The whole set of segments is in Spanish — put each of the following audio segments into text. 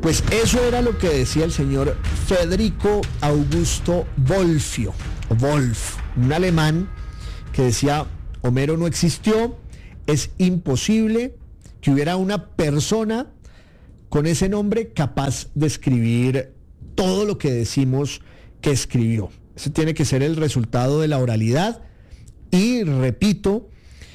Pues eso era lo que decía el señor Federico Augusto Wolff, un alemán que decía: Homero no existió, es imposible que hubiera una persona con ese nombre capaz de escribir todo lo que decimos que escribió. Ese tiene que ser el resultado de la oralidad y, repito,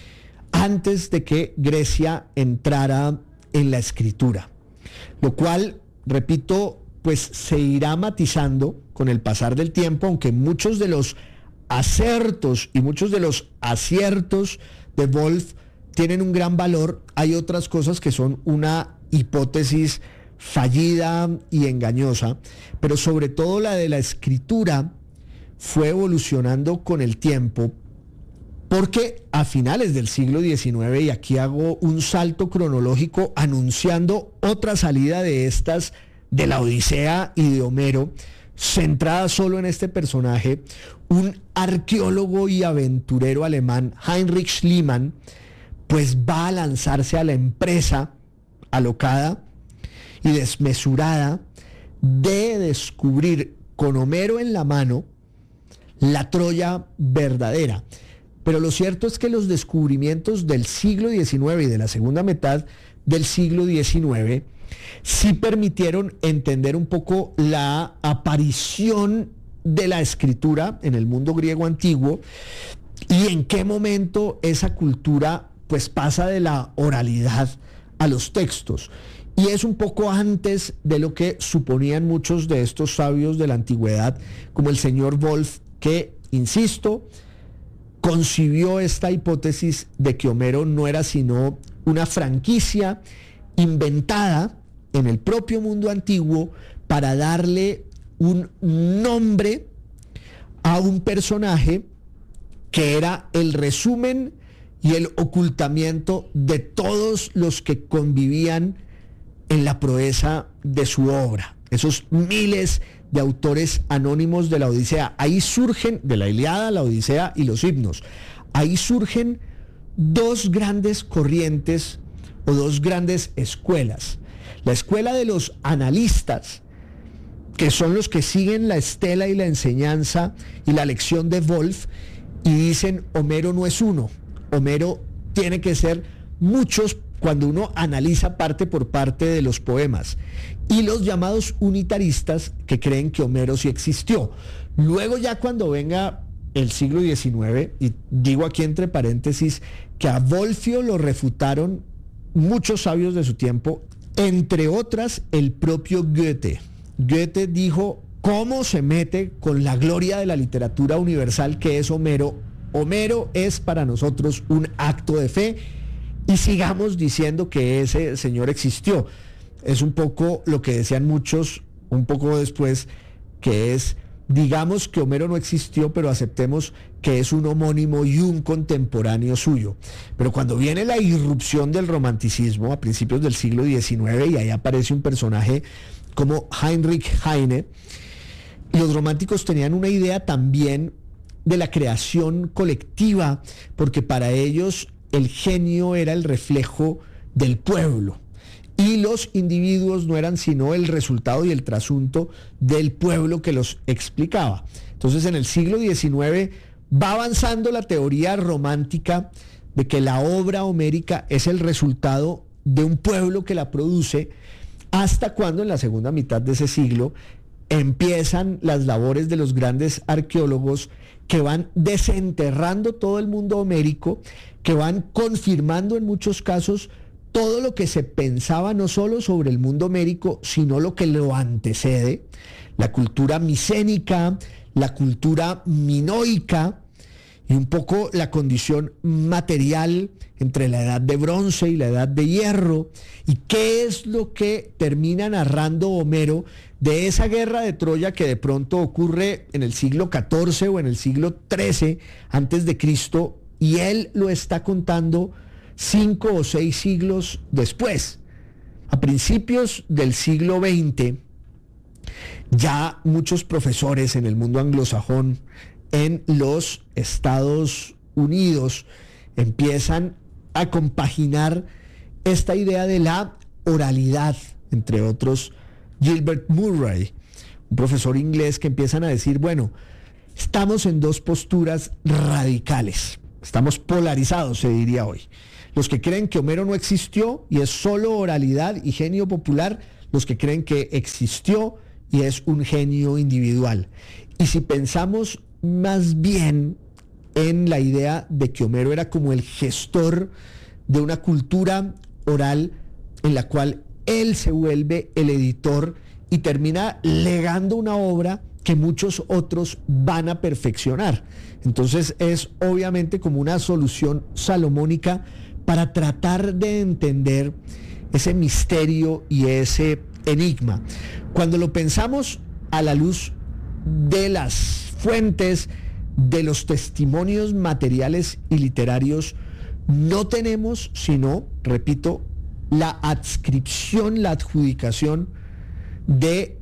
antes de que Grecia entrara en la escritura, lo cual, repito, pues se irá matizando con el pasar del tiempo, aunque muchos de los acertos y muchos de los aciertos de Wolff tienen un gran valor. Hay otras cosas que son una hipótesis fallida y engañosa, pero sobre todo la de la escritura fue evolucionando con el tiempo, porque a finales del siglo XIX, y aquí hago un salto cronológico anunciando otra salida de estas, de la Odisea y de Homero, centrada solo en este personaje, un arqueólogo y aventurero alemán, Heinrich Schliemann, pues va a lanzarse a la empresa alocada y desmesurada de descubrir con Homero en la mano la Troya verdadera. Pero lo cierto es que los descubrimientos del siglo XIX y de la segunda mitad del siglo XIX sí permitieron entender un poco la aparición de la escritura en el mundo griego antiguo y en qué momento esa cultura pues pasa de la oralidad a los textos. Y es un poco antes de lo que suponían muchos de estos sabios de la antigüedad, como el señor Wolff, que, insisto, concibió esta hipótesis de que Homero no era sino una franquicia inventada en el propio mundo antiguo para darle un nombre a un personaje que era el resumen y el ocultamiento de todos los que convivían en la proeza de su obra, esos miles de autores anónimos de la Odisea. Ahí surgen, de la Ilíada, la Odisea y los himnos, ahí surgen dos grandes corrientes o dos grandes escuelas. La escuela de los analistas, que son los que siguen la estela y la enseñanza y la lección de Wolff y dicen: Homero no es uno, Homero tiene que ser muchos, cuando uno analiza parte por parte de los poemas. Y los llamados unitaristas, que creen que Homero sí existió. Luego, ya cuando venga el siglo XIX, y digo aquí entre paréntesis que a Wolffio lo refutaron muchos sabios de su tiempo, entre otras el propio Goethe. Goethe dijo: ¿cómo se mete con la gloria de la literatura universal que es Homero? Homero es para nosotros un acto de fe, y sigamos diciendo que ese señor existió. Es un poco lo que decían muchos un poco después, que es: digamos que Homero no existió, pero aceptemos que es un homónimo y un contemporáneo suyo. Pero cuando viene la irrupción del romanticismo a principios del siglo XIX, y ahí aparece un personaje como Heinrich Heine, los románticos tenían una idea también de la creación colectiva, porque para ellos el genio era el reflejo del pueblo y los individuos no eran sino el resultado y el trasunto del pueblo que los explicaba. Entonces, en el siglo XIX va avanzando la teoría romántica de que la obra homérica es el resultado de un pueblo que la produce, hasta cuando en la segunda mitad de ese siglo empiezan las labores de los grandes arqueólogos que van desenterrando todo el mundo homérico, que van confirmando en muchos casos todo lo que se pensaba no solo sobre el mundo homérico, sino lo que lo antecede, la cultura micénica, la cultura minoica y un poco la condición material entre la edad de bronce y la edad de hierro. ¿Y qué es lo que termina narrando Homero de esa guerra de Troya que de pronto ocurre en el siglo XIV o en el siglo XIII antes de Cristo, y él lo está contando 5 o 6 siglos después? A principios del siglo XX, ya muchos profesores en el mundo anglosajón en los Estados Unidos empiezan a compaginar esta idea de la oralidad, entre otros Gilbert Murray, un profesor inglés, que empiezan a decir, bueno, estamos en dos posturas radicales, estamos polarizados, se diría hoy. Los que creen que Homero no existió y es solo oralidad y genio popular, los que creen que existió y es un genio individual. Y si pensamos más bien en la idea de que Homero era como el gestor de una cultura oral en la cual él se vuelve el editor y termina legando una obra que muchos otros van a perfeccionar. Entonces es obviamente como una solución salomónica para tratar de entender ese misterio y ese enigma. Cuando lo pensamos a la luz de las fuentes, de los testimonios materiales y literarios, no tenemos sino, repito, la adscripción, la adjudicación de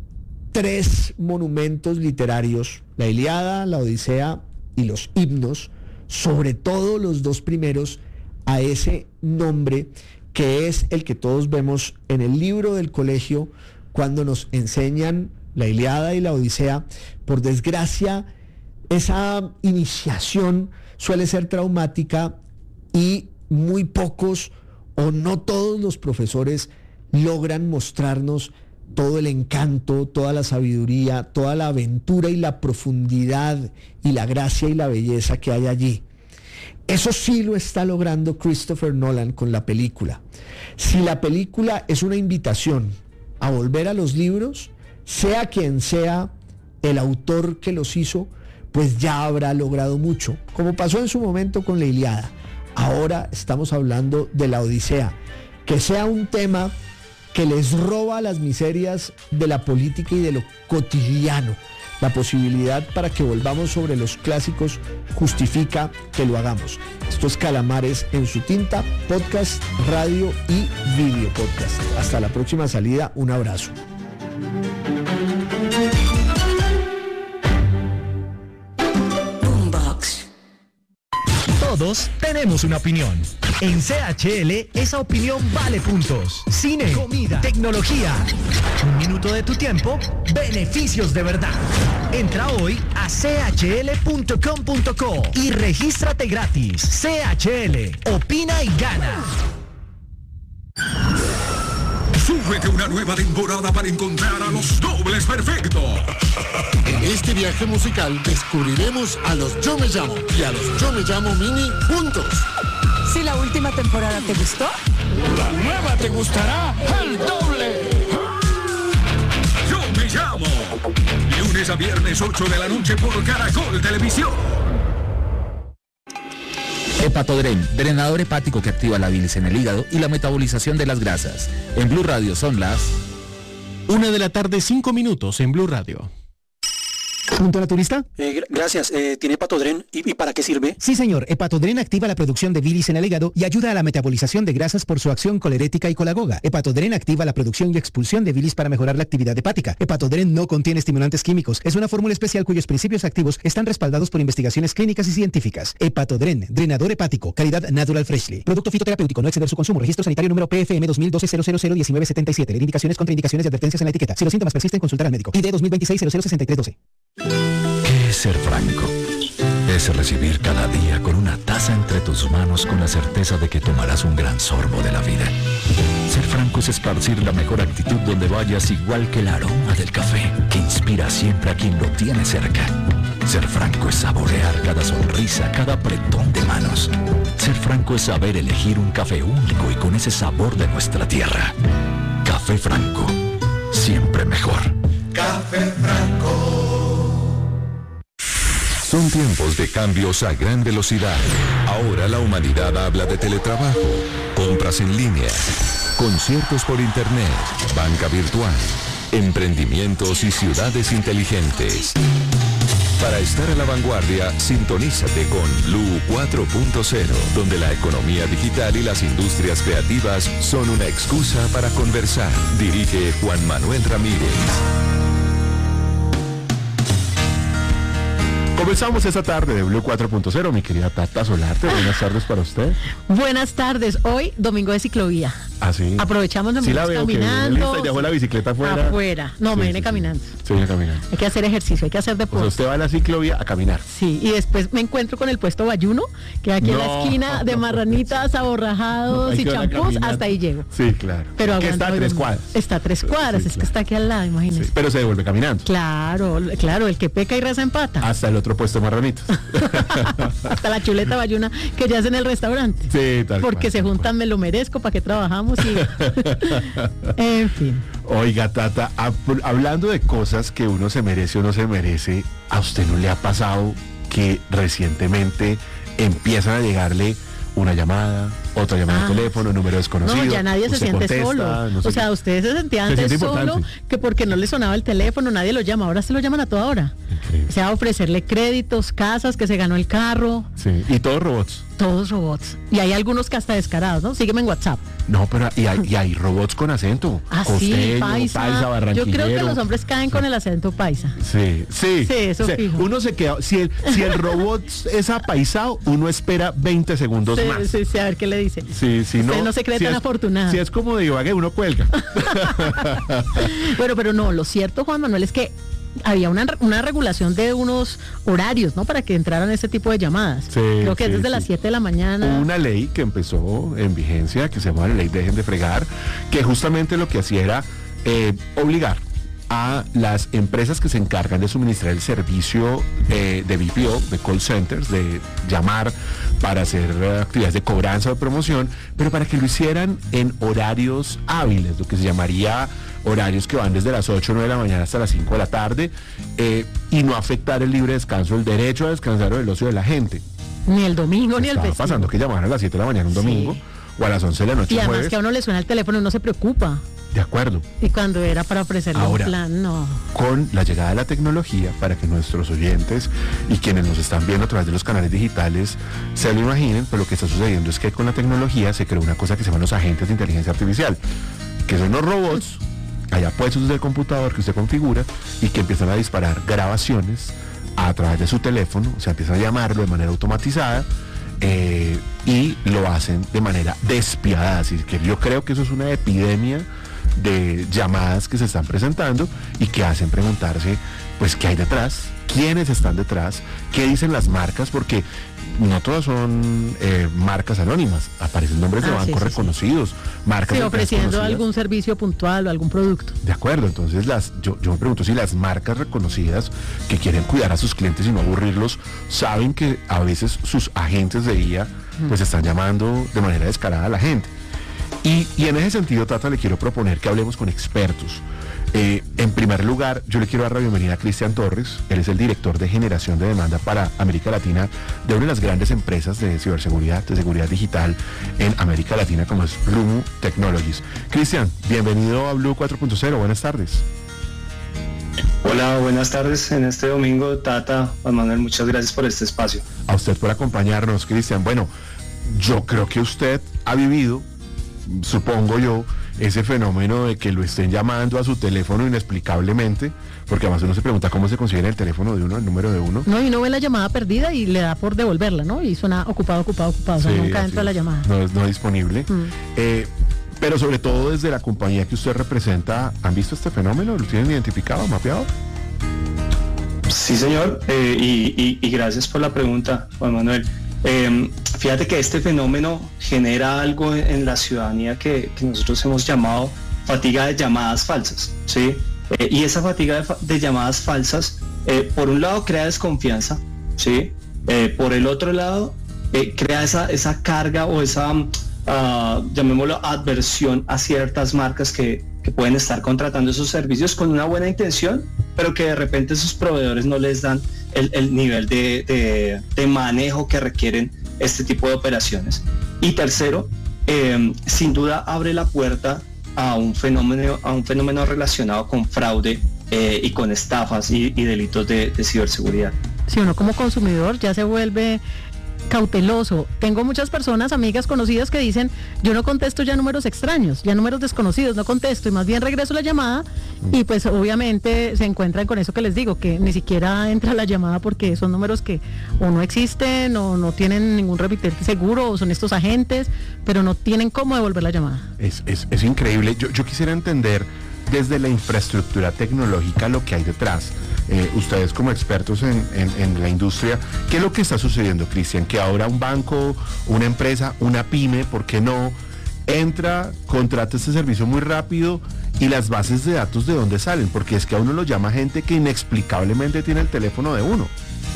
3 monumentos literarios: la Ilíada, la Odisea y los himnos, sobre todo los 2 primeros, a ese nombre que es el que todos vemos en el libro del colegio cuando nos enseñan la Ilíada y la Odisea. Por desgracia, esa iniciación suele ser traumática y muy pocos o no todos los profesores logran mostrarnos todo el encanto, toda la sabiduría, toda la aventura y la profundidad y la gracia y la belleza que hay allí. Eso sí lo está logrando Christopher Nolan con la película. Si la película es una invitación a volver a los libros, sea quien sea el autor que los hizo, pues ya habrá logrado mucho, como pasó en su momento con la Ilíada. Ahora estamos hablando de la Odisea. Que sea un tema que les roba las miserias de la política y de lo cotidiano. La posibilidad para que volvamos sobre los clásicos justifica que lo hagamos. Esto es Calamares en su tinta, podcast, radio y video podcast. Hasta la próxima salida, un abrazo. Todos tenemos una opinión. En CHL, esa opinión vale puntos. Cine, comida, tecnología. 1 minuto de tu tiempo, beneficios de verdad. Entra hoy a chl.com.co y regístrate gratis. CHL, opina y gana. Súbete una nueva temporada para encontrar a los dobles perfectos. En este viaje musical descubriremos a los Yo Me Llamo y a los Yo Me Llamo Mini juntos. Si la última temporada te gustó, La nueva te gustará al doble. Yo Me Llamo. Lunes a viernes 8 de la noche por Caracol Televisión. Hepatodren, drenador hepático que activa la bilis en el hígado y la metabolización de las grasas. En Blue Radio son las 1:05 en Blue Radio. ¿Punto naturista? Gracias. ¿Tiene Hepatodren? ¿Y para qué sirve? Sí, señor. Hepatodren activa la producción de bilis en el hígado y ayuda a la metabolización de grasas por su acción colerética y colagoga. Hepatodren activa la producción y expulsión de bilis para mejorar la actividad hepática. Hepatodren no contiene estimulantes químicos. Es una fórmula especial cuyos principios activos están respaldados por investigaciones clínicas y científicas. Hepatodren, drenador hepático, calidad Natural Freshly. Producto fitoterapéutico, no exceder su consumo. Registro sanitario número PFM 2012-001977. Indicaciones, contraindicaciones y advertencias en la etiqueta. Si los síntomas persisten, consultar al médico. ID 2026-006312. ¿Qué es ser franco? Es recibir cada día con una taza entre tus manos con la certeza de que tomarás un gran sorbo de la vida. Ser franco es esparcir la mejor actitud donde vayas, igual que el aroma del café que inspira siempre a quien lo tiene cerca. Ser franco es saborear cada sonrisa, cada apretón de manos. Ser franco es saber elegir un café único y con ese sabor de nuestra tierra. Café Franco, siempre mejor. Café Franco. Son tiempos de cambios a gran velocidad. Ahora la humanidad habla de teletrabajo, compras en línea, conciertos por internet, banca virtual, emprendimientos y ciudades inteligentes. Para estar a la vanguardia, sintonízate con Blue 4.0, donde la economía digital y las industrias creativas son una excusa para conversar. Dirige Juan Manuel Ramírez. Comenzamos esta tarde de Blue 4.0, mi querida Tata Solarte. Buenas tardes para usted. buenas tardes. Hoy, domingo de ciclovía. ¿Ah, sí? Aprovechamos, nos Sí, la vamos veo caminando. que dejó la bicicleta afuera. Afuera. No, Sí, me vine sí, caminando. Sí, viene caminando. Hay que hacer ejercicio, hay que hacer O sea, deporte. usted va a la ciclovía a caminar. Sí, y después me encuentro con el puesto Bayuno, que aquí en la No. esquina de marranitas, aborrajados Hay y que ir a champús, caminar. hasta ahí llego. Sí, claro. Pero que está a 3 cuadras. Está a 3 cuadras, Sí, es que claro. está aquí al lado, imagínese. Sí, pero se devuelve caminando. Claro, el que peca y reza empata. Hasta el otro puesto de marranitos. Hasta la chuleta Bayuna, que ya es en el restaurante. Sí, tal Porque cual, se tal juntan, me lo merezco, para que trabajamos y... En fin. Oiga, Tata, hablando de cosas que uno se merece o no se merece, ¿a usted no le ha pasado que recientemente empiezan a llegarle una llamada, otra llamada de teléfono, número desconocido? No, ya nadie se usted siente contesta, solo. no sé O sea, qué. ustedes se sentían Se antes siente solo, importante. que porque no le sonaba el teléfono, nadie lo llama. Ahora se lo llaman a toda hora. Increíble. O sea, ofrecerle créditos, casas, que se ganó el carro, Sí, y todos robots. todos robots. Y hay algunos que hasta descarados, ¿no? Sígueme en WhatsApp. No, pero y hay robots con acento. Ah, sí, Costeño, paisa. Yo barranquillero. creo que los hombres caen con el acento paisa. Sí, sí. Sí, eso fijo. Uno se queda, si el robot es apaisado, uno espera 20 segundos Sí, más. sí, sí, a ver qué le dice. Sí, si Usted no se cree si tan es- afortunado. Si es como de Ibagué, uno cuelga. Bueno, pero no, lo cierto, Juan Manuel, es que había una regulación de unos horarios, ¿no? Para que entraran ese tipo de llamadas. Sí, Creo que es sí, desde sí. las 7 de la mañana. Hubo una ley que empezó en vigencia, que se llama la ley Dejen de Fregar, que justamente lo que hacía era obligar a las empresas que se encargan de suministrar el servicio de BPO, de call centers, de llamar para hacer actividades de cobranza o de promoción, pero para que lo hicieran en horarios hábiles, lo que se llamaría horarios que van desde las 8 o 9 de la mañana hasta las 5 de la tarde, y no afectar el libre descanso, el derecho a descansar o el ocio de la gente. Ni el domingo ni el Estaba festivo. pasando que llamaban a las 7 de la mañana un domingo, Sí. o a las 11 de la noche Y un además jueves. que a uno le suena el teléfono y uno se preocupa. De acuerdo. Y cuando era para ofrecerle Ahora, un plan, no. Con la llegada de la tecnología, para que nuestros oyentes y quienes nos están viendo a través de los canales digitales se lo imaginen, pues lo que está sucediendo es que con la tecnología se creó una cosa que se llaman los agentes de inteligencia artificial, que son los robots allá puestos desde el computador que usted configura y que empiezan a disparar grabaciones a través de su teléfono, o sea, empiezan a llamarlo de manera automatizada, y lo hacen de manera despiadada. Así que yo creo que eso es una epidemia de llamadas que se están presentando y que hacen preguntarse, pues, ¿qué hay detrás? ¿Quiénes están detrás? ¿Qué dicen las marcas? Porque no todas son marcas anónimas, aparecen nombres de bancos reconocidos, marcas Sí, de empresas ofreciendo conocidas. algún servicio puntual o algún producto. De acuerdo, entonces yo me pregunto si las marcas reconocidas que quieren cuidar a sus clientes y no aburrirlos, saben que a veces sus agentes de IA pues están llamando de manera descarada a la gente. Y en ese sentido, Tata, le quiero proponer que hablemos con expertos. En primer lugar, yo le quiero dar la bienvenida a Cristian Torres. Él es el director de generación de demanda para América Latina de una de las grandes empresas de ciberseguridad, de seguridad digital en América Latina, como es Lumu Technologies. Cristian, bienvenido a Blue 4.0. Buenas tardes. Hola, buenas tardes en este domingo, Tata, Juan Manuel, muchas gracias por este espacio. A usted por acompañarnos, Cristian. Bueno, yo creo que usted ha vivido, supongo yo, ese fenómeno de que lo estén llamando a su teléfono inexplicablemente, porque además uno se pregunta cómo se consigue el teléfono de uno, el número de uno. No, y uno ve la llamada perdida y le da por devolverla, ¿no? Y suena ocupado, o sea, Sí, nunca así entra la es. llamada. No es disponible. Pero sobre todo desde la compañía que usted representa, ¿han visto este fenómeno? ¿Lo tienen identificado, mapeado? Sí, señor, y gracias por la pregunta, Juan Manuel. Fíjate que este fenómeno genera algo en la ciudadanía que nosotros hemos llamado fatiga de llamadas falsas, ¿sí? Y esa fatiga de llamadas falsas, por un lado crea desconfianza, ¿sí? Por el otro lado, crea esa carga o esa, llamémoslo, adversión a ciertas marcas que pueden estar contratando esos servicios con una buena intención, pero que de repente sus proveedores no les dan el nivel de manejo que requieren este tipo de operaciones. Y tercero, sin duda abre la puerta a un fenómeno relacionado con fraude y con estafas y delitos de ciberseguridad. Si uno como consumidor ya se vuelve cauteloso. Tengo muchas personas, amigas, conocidas que dicen, yo no contesto ya números extraños, ya números desconocidos, no contesto, y más bien regreso la llamada Y pues obviamente se encuentran con eso que les digo, que ni siquiera entra la llamada porque son números que o no existen o no tienen ningún remitente seguro o son estos agentes, pero no tienen cómo devolver la llamada. Es increíble. Yo quisiera entender desde la infraestructura tecnológica lo que hay detrás. Ustedes como expertos en la industria, ¿qué es lo que está sucediendo, Cristian? Que ahora un banco, una empresa, una pyme, ¿por qué no? Entra, contrata este servicio muy rápido y las bases de datos ¿de dónde salen? Porque es que a uno lo llama gente que inexplicablemente tiene el teléfono de uno.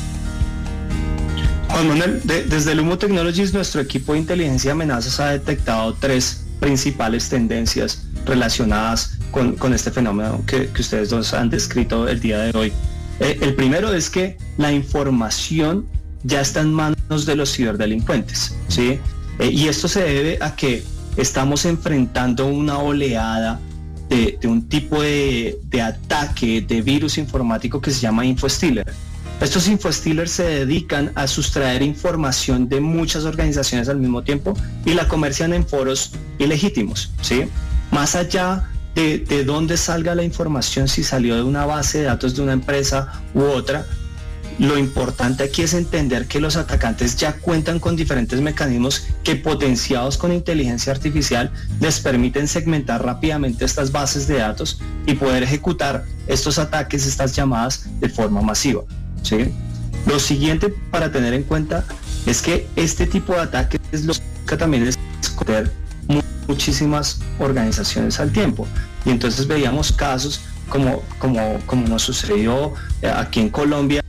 Juan Manuel, desde Lumo Technologies, nuestro equipo de inteligencia de amenazas ha detectado 3 principales tendencias relacionadas con este fenómeno que ustedes dos han descrito el día de hoy. El primero es que la información ya está en manos de los ciberdelincuentes, ¿sí? Y esto se debe a que estamos enfrentando una oleada de un tipo de ataque, de virus informático que se llama InfoStealer. Estos InfoStealers se dedican a sustraer información de muchas organizaciones al mismo tiempo y la comercian en foros ilegítimos, ¿sí? Más allá de dónde salga la información, si salió de una base de datos de una empresa u otra, lo importante aquí es entender que los atacantes ya cuentan con diferentes mecanismos que, potenciados con inteligencia artificial, les permiten segmentar rápidamente estas bases de datos y poder ejecutar estos ataques, estas llamadas de forma masiva, ¿sí? Lo siguiente para tener en cuenta es que este tipo de ataques es lo que también es esconder muchísimas organizaciones al tiempo, y entonces veíamos casos como nos sucedió aquí en Colombia,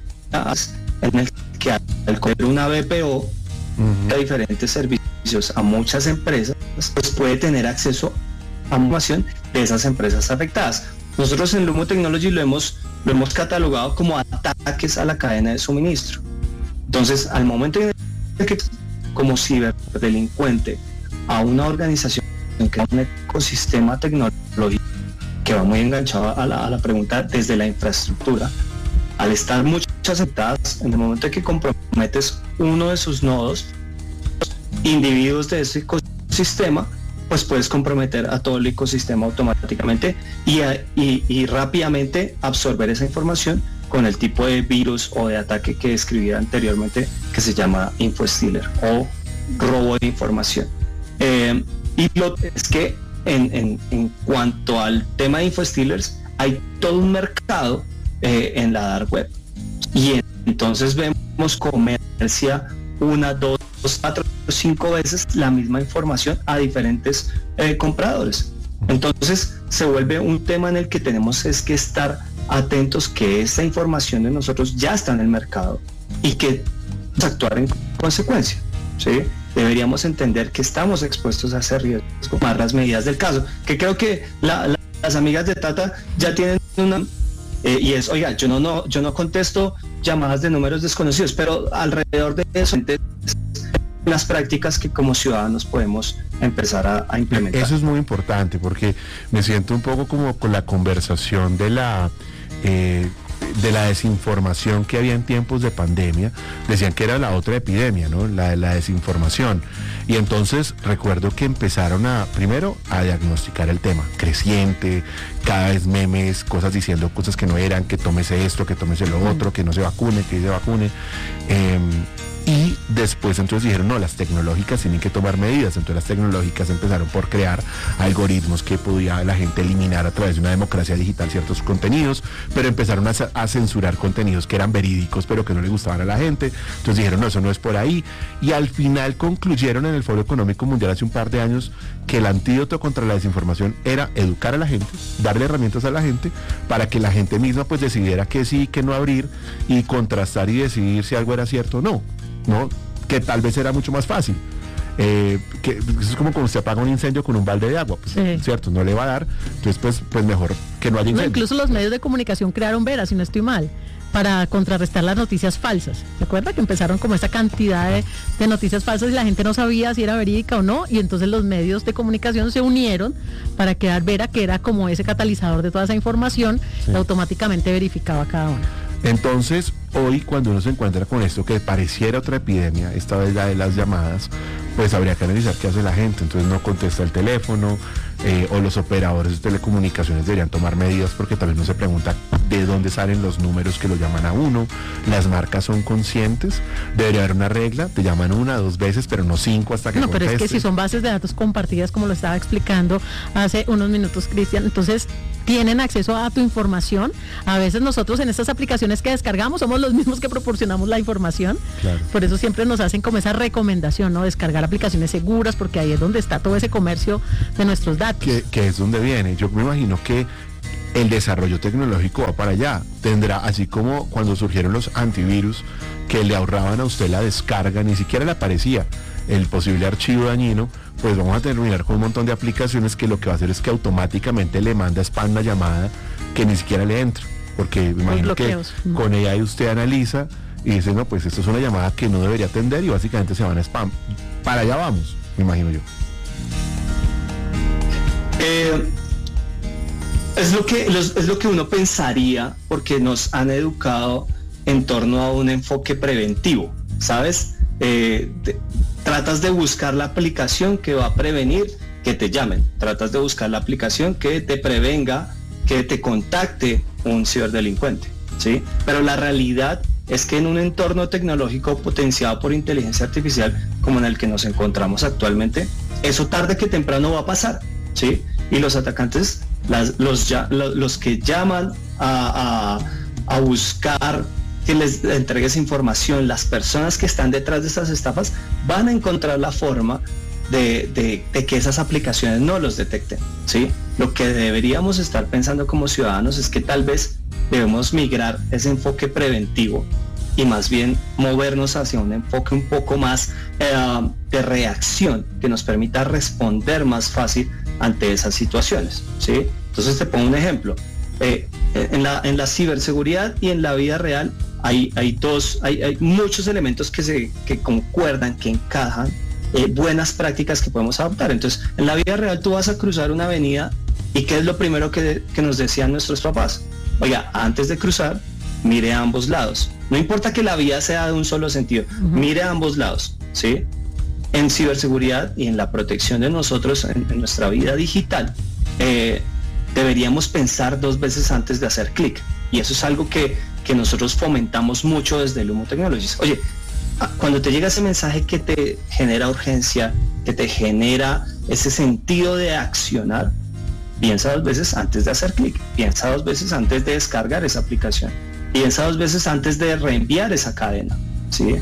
en el que al coger una BPO a diferentes servicios a muchas empresas, pues puede tener acceso a información de esas empresas afectadas. Nosotros en Lumo Technology lo hemos catalogado como ataques a la cadena de suministro. Entonces, al momento en que como ciberdelincuente a una organización que es un ecosistema tecnológico que va muy enganchado a la pregunta desde la infraestructura, al estar muchas aceptadas, en el momento en que comprometes uno de sus nodos, individuos de ese ecosistema, pues puedes comprometer a todo el ecosistema automáticamente y rápidamente absorber esa información con el tipo de virus o de ataque que describí anteriormente, que se llama InfoStealer o robo de información. Y lo es que en cuanto al tema de InfoStealers, hay todo un mercado en la dark web, y entonces vemos comercia 1, 2, 4, 5 veces la misma información a diferentes compradores. Entonces se vuelve un tema en el que tenemos es que estar atentos que esta información de nosotros ya está en el mercado y que actuar en consecuencia, ¿sí? Deberíamos entender que estamos expuestos a ese riesgo, tomar las medidas del caso, que creo que las amigas de Tata ya tienen una y es, oiga, yo no contesto llamadas de números desconocidos, pero alrededor de eso las prácticas que como ciudadanos podemos empezar a implementar. Eso es muy importante, porque me siento un poco como con la conversación de la desinformación que había en tiempos de pandemia. Decían que era la otra epidemia, ¿no? La desinformación. Y entonces recuerdo que empezaron primero a diagnosticar el tema creciente, cada vez memes, cosas diciendo cosas que no eran, que tómese esto, que tómese lo otro, que no se vacune, que se vacune. Y después entonces dijeron, no, las tecnológicas tienen que tomar medidas. Entonces las tecnológicas empezaron por crear algoritmos que podía la gente eliminar a través de una democracia digital ciertos contenidos, pero empezaron a censurar contenidos que eran verídicos pero que no le gustaban a la gente. Entonces dijeron, no, eso no es por ahí. Y al final concluyeron en el Foro Económico Mundial hace un par de años que el antídoto contra la desinformación era educar a la gente, darle herramientas a la gente para que la gente misma pues decidiera que sí, que no abrir, y contrastar y decidir si algo era cierto o no. ¿No? Que tal vez era mucho más fácil. Que es como cuando se apaga un incendio con un balde de agua, pues, sí, cierto, no le va a dar. Entonces pues mejor que no haya incendio. No, incluso los medios de comunicación crearon Vera, si no estoy mal, para contrarrestar las noticias falsas. ¿Se acuerda que empezaron como esta cantidad de noticias falsas y la gente no sabía si era verídica o no? Y entonces los medios de comunicación se unieron para crear Vera, que era como ese catalizador de toda esa información, sí, y automáticamente verificaba cada una. Entonces, hoy cuando uno se encuentra con esto que pareciera otra epidemia, esta vez la de las llamadas, pues habría que analizar qué hace la gente. Entonces no contesta el teléfono, o los operadores de telecomunicaciones deberían tomar medidas, porque también uno se pregunta de dónde salen los números que lo llaman a uno. Las marcas son conscientes, debería haber una regla, te llaman 1 o 2 veces, pero no 5 hasta que no, pero conteste. es que si son bases de datos compartidas, como lo estaba explicando hace unos minutos Cristian, entonces tienen acceso a tu información. A veces nosotros en estas aplicaciones que descargamos somos los mismos que proporcionamos la información. Claro. Por eso siempre nos hacen como esa recomendación, ¿no? Descargar aplicaciones seguras, porque ahí es donde está todo ese comercio de nuestros datos. Que es donde viene. Yo me imagino que el desarrollo tecnológico va para allá. Tendrá, así como cuando surgieron los antivirus, que le ahorraban a usted la descarga, ni siquiera le aparecía el posible archivo dañino, pues vamos a terminar con un montón de aplicaciones que lo que va a hacer es que automáticamente le manda spam una llamada que ni siquiera le entra, porque me imagino que con ella usted analiza y dice, no, pues esto es una llamada que no debería atender y básicamente se van a spam. Para allá vamos, me imagino yo. Es lo que uno pensaría, porque nos han educado en torno a un enfoque preventivo, ¿sabes? Tratas de buscar la aplicación que va a prevenir que te llamen, tratas de buscar la aplicación que te prevenga que te contacte un ciberdelincuente, ¿sí? Pero la realidad es que en un entorno tecnológico potenciado por inteligencia artificial como en el que nos encontramos actualmente, eso tarde que temprano va a pasar, ¿sí? Y los atacantes, los que llaman a buscar que les entregues información, las personas que están detrás de estas estafas van a encontrar la forma de que esas aplicaciones no los detecten, ¿sí? Lo que deberíamos estar pensando como ciudadanos es que tal vez debemos migrar ese enfoque preventivo y más bien movernos hacia un enfoque un poco más de reacción, que nos permita responder más fácil ante esas situaciones, ¿sí? Entonces te pongo un ejemplo. En la ciberseguridad y en la vida real hay muchos elementos que concuerdan, que encajan, buenas prácticas que podemos adoptar. Entonces, en la vida real tú vas a cruzar una avenida y ¿qué es lo primero que nos decían nuestros papás? Oiga, antes de cruzar, mire a ambos lados. No importa que la vía sea de un solo sentido, mire a ambos lados, ¿sí? En ciberseguridad y en la protección de nosotros en nuestra vida digital, deberíamos pensar 2 veces antes de hacer clic. Y eso es algo que nosotros fomentamos mucho desde Lumo Technologies. Oye, cuando te llega ese mensaje que te genera urgencia, que te genera ese sentido de accionar, piensa 2 veces antes de hacer clic, piensa 2 veces antes de descargar esa aplicación, piensa 2 veces antes de reenviar esa cadena, ¿sí?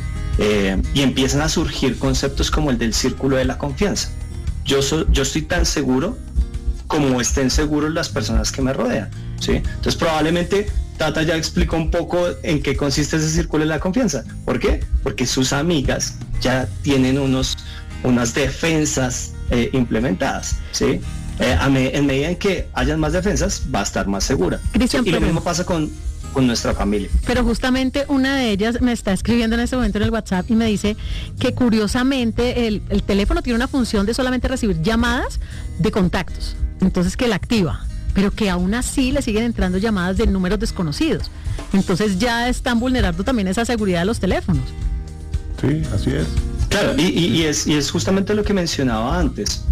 Y empiezan a surgir conceptos como el del círculo de la confianza. Yo estoy tan seguro como estén seguros las personas que me rodean, ¿sí? Entonces probablemente Tata ya explicó un poco en qué consiste ese círculo de la confianza. ¿Por qué? Porque sus amigas ya tienen unas defensas implementadas, ¿sí? En medida en que hayan más defensas, va a estar más segura. Cristian, y lo mismo pasa con nuestra familia. Pero justamente una de ellas me está escribiendo en este momento en el WhatsApp y me dice que curiosamente el teléfono tiene una función de solamente recibir llamadas de contactos, entonces que la activa, pero que aún así le siguen entrando llamadas de números desconocidos. Entonces ya están vulnerando también esa seguridad de los teléfonos. Sí, así es. Claro, y es justamente lo que mencionaba antes.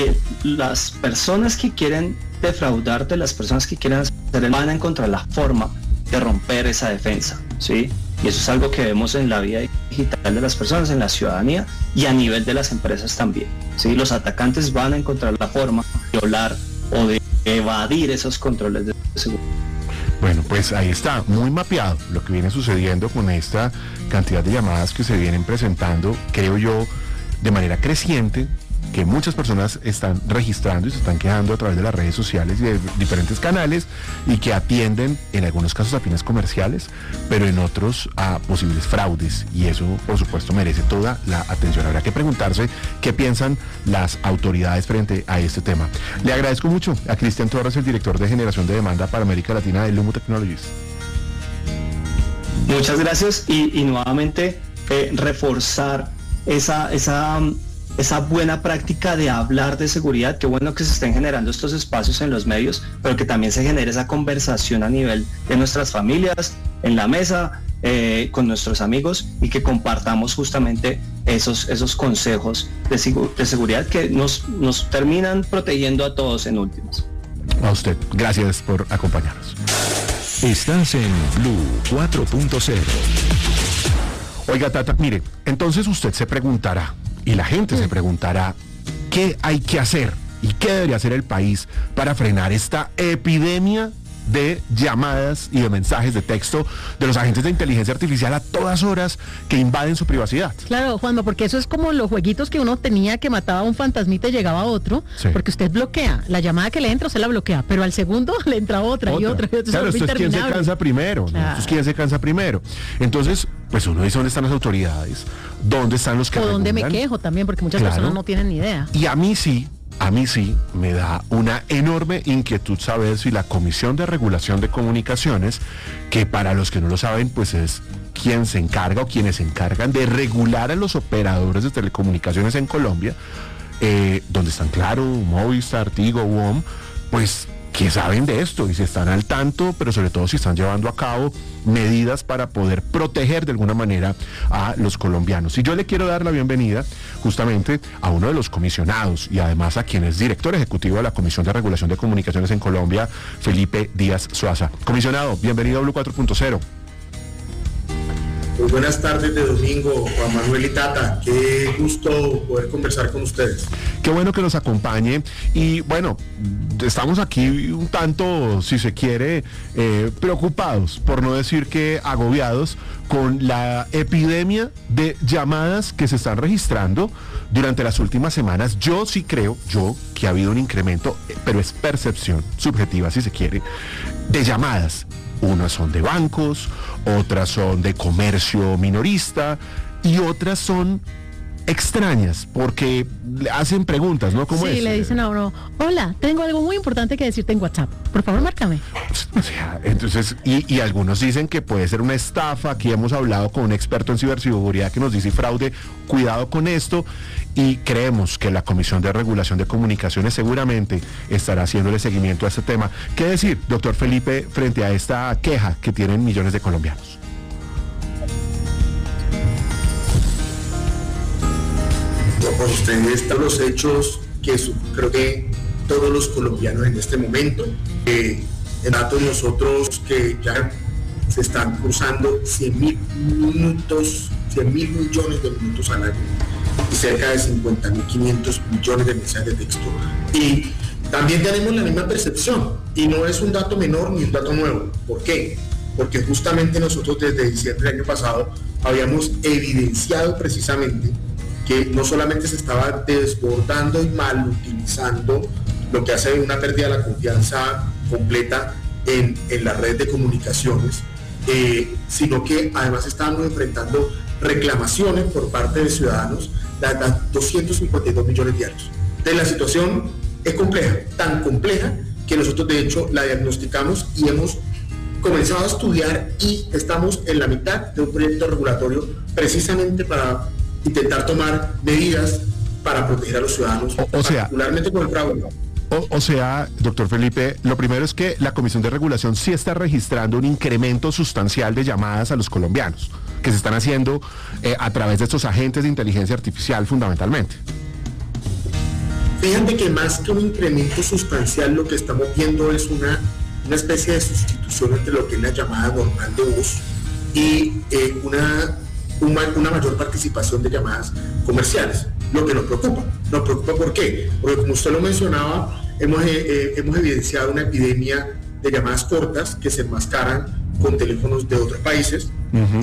Las personas que quieren defraudarte, las personas que quieren hacer, van a encontrar la forma de romper esa defensa, ¿sí? Y eso es algo que vemos en la vida digital de las personas, en la ciudadanía y a nivel de las empresas también, ¿sí? Los atacantes van a encontrar la forma de violar o de evadir esos controles de seguridad. Bueno, pues ahí está, muy mapeado lo que viene sucediendo con esta cantidad de llamadas que se vienen presentando, creo yo, de manera creciente, que muchas personas están registrando y se están quedando a través de las redes sociales y de diferentes canales y que atienden en algunos casos a fines comerciales, pero en otros a posibles fraudes, y eso por supuesto merece toda la atención. Habrá que preguntarse qué piensan las autoridades frente a este tema. Le agradezco mucho a Cristian Torres, el director de generación de demanda para América Latina de Lumo Technologies. Muchas gracias y nuevamente reforzar esa buena práctica de hablar de seguridad. Qué bueno que se estén generando estos espacios en los medios, pero que también se genere esa conversación a nivel de nuestras familias, en la mesa, con nuestros amigos y que compartamos justamente esos consejos de seguridad que nos terminan protegiendo a todos en últimas. A usted, gracias por acompañarnos. Estás en Blue 4.0. Oiga, Tata, mire, entonces usted se preguntará, y la gente se preguntará, ¿qué hay que hacer y qué debería hacer el país para frenar esta epidemia de llamadas y de mensajes de texto de los agentes de inteligencia artificial a todas horas que invaden su privacidad? Claro, Juanma, porque eso es como los jueguitos que uno tenía, que mataba a un fantasmita y llegaba a otro, porque usted bloquea, la llamada que le entra, usted la bloquea, pero al segundo le entra otra. Y otra. Claro, esto es quién se cansa primero, ¿no? Esto es quién se cansa primero. Entonces, pues uno dice, ¿dónde están las autoridades? ¿Dónde están los que o dónde regulan? me quejo también, porque muchas personas no tienen ni idea. Y a mí sí me da una enorme inquietud saber si la Comisión de Regulación de Comunicaciones, que para los que no lo saben, pues es quien se encarga o quienes se encargan de regular a los operadores de telecomunicaciones en Colombia, donde están Claro, Movistar, Tigo, WOM, pues que saben de esto y si están al tanto, pero sobre todo si están llevando a cabo medidas para poder proteger de alguna manera a los colombianos. Y yo le quiero dar la bienvenida justamente a uno de los comisionados y además a quien es director ejecutivo de la Comisión de Regulación de Comunicaciones en Colombia, Felipe Díaz Suaza. Comisionado, bienvenido a Blue 4.0. Muy buenas tardes de domingo, Juan Manuel y Tata. Qué gusto poder conversar con ustedes. Qué bueno que nos acompañe. Y bueno, estamos aquí un tanto, si se quiere, preocupados, por no decir que agobiados, con la epidemia de llamadas que se están registrando durante las últimas semanas. Yo sí creo, que ha habido un incremento, pero es percepción subjetiva, si se quiere, de llamadas. Unas son de bancos, otras son de comercio minorista y otras son extrañas porque le hacen preguntas, ¿no? ¿Cómo es? Sí, le dicen a uno, hola, tengo algo muy importante que decirte en WhatsApp, por favor márcame. O sea, entonces, y algunos dicen que puede ser una estafa. Aquí hemos hablado con un experto en ciberseguridad que nos dice fraude, cuidado con esto, y creemos que la Comisión de Regulación de Comunicaciones seguramente estará haciéndole seguimiento a este tema. ¿Qué decir, doctor Felipe, frente a esta queja que tienen millones de colombianos? Pues ustedes están los hechos que creo que todos los colombianos en este momento, en datos nosotros que ya se están cruzando 100.000 minutos, 100.000 millones de minutos al año y cerca de 50.500 millones de mensajes de texto. Y también tenemos la misma percepción y no es un dato menor ni un dato nuevo. ¿Por qué? Porque justamente nosotros desde diciembre del año pasado habíamos evidenciado precisamente que no solamente se estaba desbordando y mal utilizando, lo que hace una pérdida de la confianza completa en la red de comunicaciones, sino que además estábamos enfrentando reclamaciones por parte de ciudadanos de 252 millones diarios. Entonces la situación es compleja, tan compleja que nosotros de hecho la diagnosticamos y hemos comenzado a estudiar y estamos en la mitad de un proyecto regulatorio precisamente para intentar tomar medidas para proteger a los ciudadanos, particularmente con el fraude. O sea, doctor Felipe, lo primero es que la Comisión de Regulación sí está registrando un incremento sustancial de llamadas a los colombianos, que se están haciendo a través de estos agentes de inteligencia artificial fundamentalmente. Fíjate que más que un incremento sustancial, lo que estamos viendo es una especie de sustitución entre lo que es la llamada normal de voz y una mayor participación de llamadas comerciales, lo que nos preocupa. Nos preocupa ¿por qué? Porque como usted lo mencionaba, hemos evidenciado una epidemia de llamadas cortas que se enmascaran con teléfonos de otros países,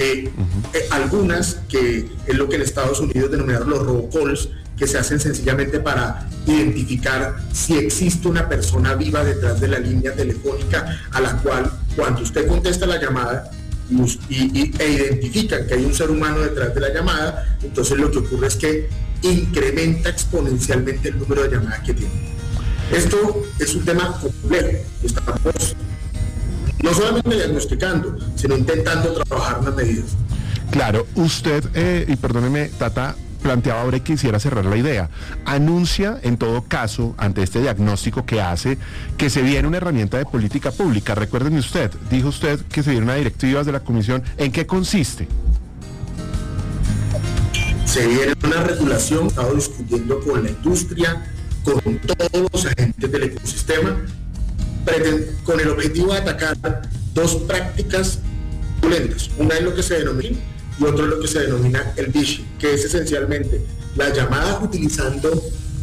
algunas que es lo que en Estados Unidos denominaron los robocalls, que se hacen sencillamente para identificar si existe una persona viva detrás de la línea telefónica a la cual cuando usted contesta la llamada e identifican que hay un ser humano detrás de la llamada, entonces lo que ocurre es que incrementa exponencialmente el número de llamadas que tiene. Esto es un tema complejo. Estamos no solamente diagnosticando, sino intentando trabajar las medidas. Claro, usted, y perdóneme, Tata, planteaba ahora y quisiera cerrar la idea. Anuncia, en todo caso, ante este diagnóstico que hace, que se viene una herramienta de política pública. Recuerden usted, dijo usted que se viene una directiva de la comisión. ¿En qué consiste? Se viene una regulación, estado discutiendo con la industria, con todos los agentes del ecosistema, con el objetivo de atacar dos prácticas violentas. Una es lo que se denomina y otro es lo que se denomina el phishing, que es esencialmente las llamadas utilizando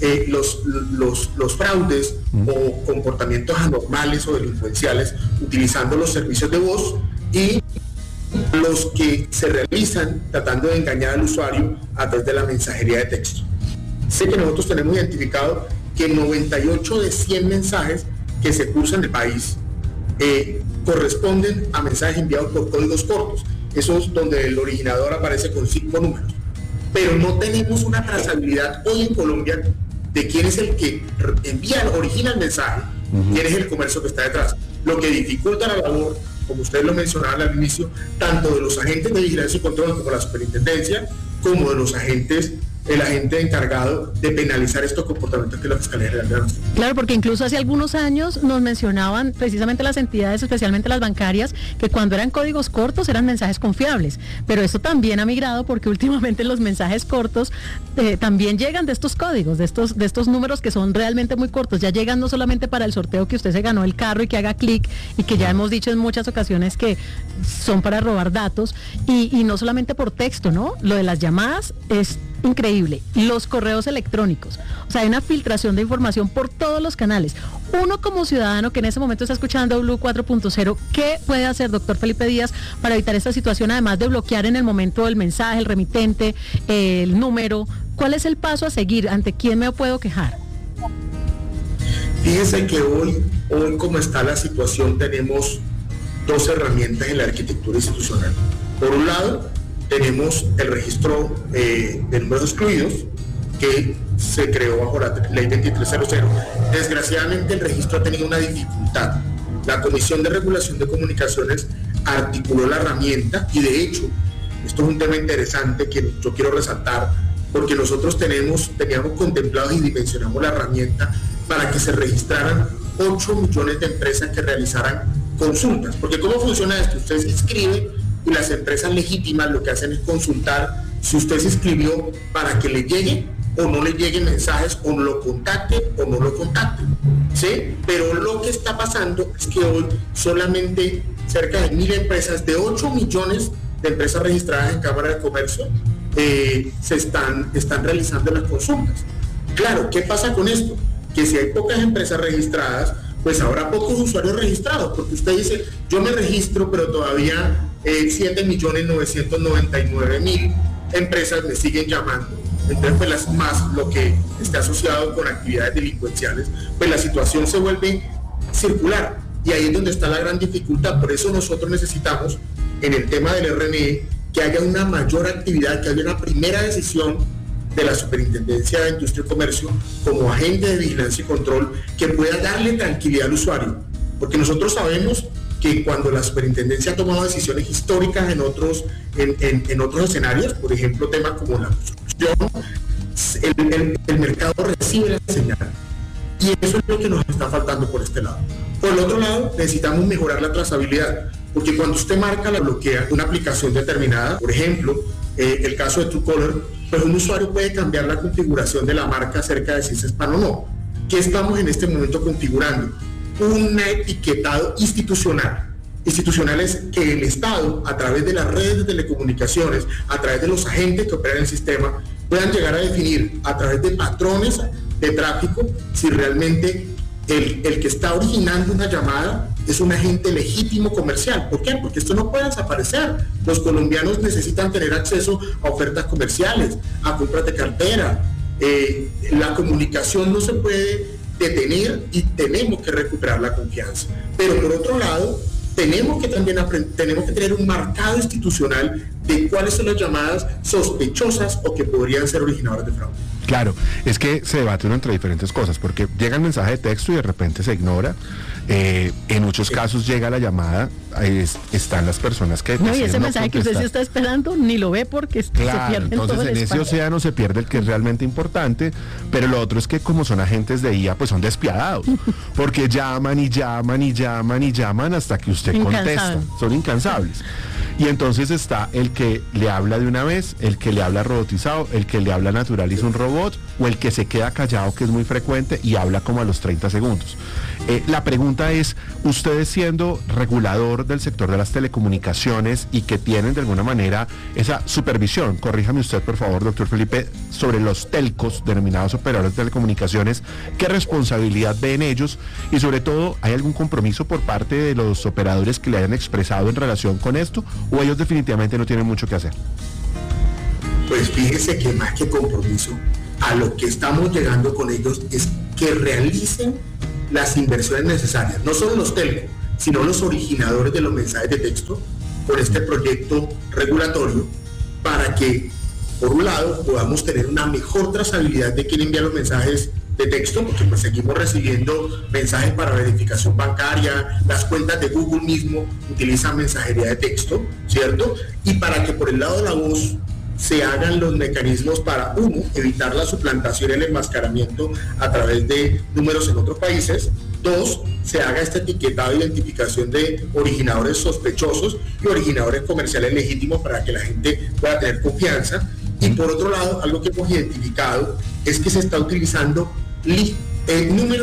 los fraudes o comportamientos anormales o delincuenciales, utilizando los servicios de voz, y los que se realizan tratando de engañar al usuario a través de la mensajería de texto. Sé que nosotros tenemos identificado que 98 de 100 mensajes que se cruzan en el país corresponden a mensajes enviados por códigos cortos, esos donde el originador aparece con 5 números. Pero no tenemos una trazabilidad hoy en Colombia de quién es el que origina el mensaje, quién es el comercio que está detrás, lo que dificulta la labor, como ustedes lo mencionaban al inicio, tanto de los agentes de vigilancia y control como la superintendencia, como de los agentes, el agente encargado de penalizar estos comportamientos que la Fiscalía General de la Nación. Claro, porque incluso hace algunos años nos mencionaban precisamente las entidades, especialmente las bancarias, que cuando eran códigos cortos eran mensajes confiables, pero eso también ha migrado porque últimamente los mensajes cortos también llegan de estos códigos, de estos números que son realmente muy cortos, ya llegan no solamente para el sorteo que usted se ganó el carro y que haga clic, y que ya hemos dicho en muchas ocasiones que son para robar datos, y no solamente por texto, ¿no? Lo de las llamadas es increíble. Los correos electrónicos, o sea, hay una filtración de información por todos los canales. Uno como ciudadano que en ese momento está escuchando Blue 4.0, ¿qué puede hacer, doctor Felipe Díaz, para evitar esta situación, además de bloquear en el momento el mensaje, el remitente, el número? ¿Cuál es el paso a seguir? ¿Ante quién me puedo quejar? Fíjense que hoy como está la situación, tenemos dos herramientas en la arquitectura institucional. Por un lado, tenemos el registro de números excluidos, que se creó bajo la ley 2300. Desgraciadamente el registro ha tenido una dificultad. La Comisión de Regulación de Comunicaciones articuló la herramienta, y de hecho, esto es un tema interesante que yo quiero resaltar, porque nosotros teníamos contemplado y dimensionamos la herramienta para que se registraran 8 millones de empresas que realizaran consultas. Porque ¿cómo funciona esto? Usted se inscribe y las empresas legítimas lo que hacen es consultar si usted se inscribió para que le llegue o no le lleguen mensajes, o lo contacte o no lo contacte, ¿sí? Pero lo que está pasando es que hoy solamente cerca de 1.000 empresas, de 8 millones de empresas registradas en Cámara de Comercio, se están realizando las consultas. Claro, ¿qué pasa con esto? Que si hay pocas empresas registradas, pues habrá pocos usuarios registrados, porque usted dice, yo me registro, pero todavía 7.999.000 empresas me siguen llamando. Entonces, pues más lo que está asociado con actividades delincuenciales, pues la situación se vuelve circular, y ahí es donde está la gran dificultad. Por eso nosotros necesitamos, en el tema del RNE, que haya una mayor actividad, que haya una primera decisión de la Superintendencia de Industria y Comercio como agente de vigilancia y control, que pueda darle tranquilidad al usuario, porque nosotros sabemos que cuando la Superintendencia ha tomado decisiones históricas en otros escenarios, por ejemplo, temas como la construcción, el mercado recibe la señal, y eso es lo que nos está faltando por este lado. Por el otro lado, necesitamos mejorar la trazabilidad, porque cuando usted marca la bloquea una aplicación determinada, por ejemplo, el caso de Truecaller, pues un usuario puede cambiar la configuración de la marca acerca de si es spam o no. ¿Qué estamos en este momento configurando? Un etiquetado institucional. Institucional es que el Estado, a través de las redes de telecomunicaciones, a través de los agentes que operan el sistema, puedan llegar a definir a través de patrones de tráfico si realmente el que está originando una llamada es un agente legítimo comercial. ¿Por qué? Porque esto no puede desaparecer. Los colombianos necesitan tener acceso a ofertas comerciales, a compras de cartera. La comunicación no se puede detener y tenemos que recuperar la confianza. Pero por otro lado, tenemos que tener un marcado institucional de cuáles son las llamadas sospechosas o que podrían ser originadoras de fraude. Claro, es que se debate uno entre diferentes cosas, porque llega el mensaje de texto y de repente se ignora. En muchos casos llega la llamada, están las personas que... No, y ese mensaje que usted sí está esperando, ni lo ve porque se pierde. Entonces en ese océano se pierde el que es realmente importante, pero lo otro es que como son agentes de IA, pues son despiadados, porque llaman y llaman y llaman y llaman hasta que usted contesta, son incansables. Y entonces está el que le habla de una vez, el que le habla robotizado, el que le habla natural y es un robot, o el que se queda callado, que es muy frecuente, y habla como a los 30 segundos. La pregunta es, ustedes siendo regulador del sector de las telecomunicaciones y que tienen de alguna manera esa supervisión, corríjame usted por favor, doctor Felipe, sobre los telcos, denominados operadores de telecomunicaciones, ¿qué responsabilidad ven ellos? Y sobre todo, ¿hay algún compromiso por parte de los operadores que le hayan expresado en relación con esto? ¿O ellos definitivamente no tienen mucho que hacer? Pues fíjese que más que compromiso, a lo que estamos llegando con ellos es que realicen las inversiones necesarias, no solo los telcos, sino los originadores de los mensajes de texto, por este proyecto regulatorio, para que, por un lado, podamos tener una mejor trazabilidad de quién envía los mensajes de texto, porque pues seguimos recibiendo mensajes para verificación bancaria, las cuentas de Google mismo utilizan mensajería de texto, ¿cierto? Y para que por el lado de la voz se hagan los mecanismos para, uno, evitar la suplantación y el enmascaramiento a través de números en otros países, dos, se haga esta etiquetado e identificación de originadores sospechosos y originadores comerciales legítimos para que la gente pueda tener confianza. Y por otro lado, algo que hemos identificado es que se está utilizando números